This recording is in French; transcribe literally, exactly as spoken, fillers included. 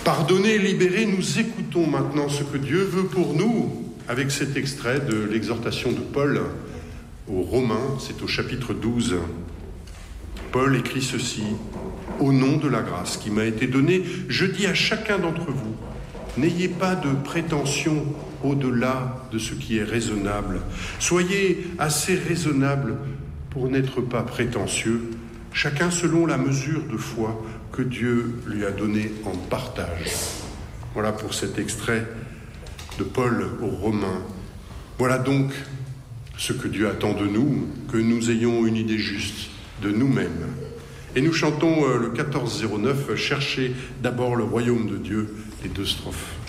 Pardonnés, libérés, nous écoutons maintenant ce que Dieu veut pour nous avec cet extrait de l'exhortation de Paul aux Romains, c'est au chapitre douze. Paul écrit ceci: « Au nom de la grâce qui m'a été donnée, je dis à chacun d'entre vous, n'ayez pas de prétention au-delà de ce qui est raisonnable. Soyez assez raisonnable pour n'être pas prétentieux, chacun selon la mesure de foi que Dieu lui a donnée en partage. » Voilà pour cet extrait de Paul aux Romains. Voilà donc ce que Dieu attend de nous, que nous ayons une idée juste de nous-mêmes. Et nous chantons le quatorze zéro neuf, « Cherchez d'abord le royaume de Dieu », les deux strophes.